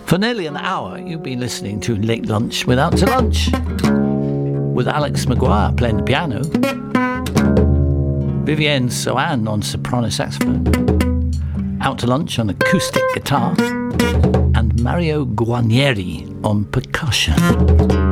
For nearly an hour, you've been listening to Late Lunch with Out to Lunch, with Alex Maguire playing the piano, Vivienne Soane on soprano saxophone, Out to Lunch on acoustic guitar, and Mario Guarnieri on percussion.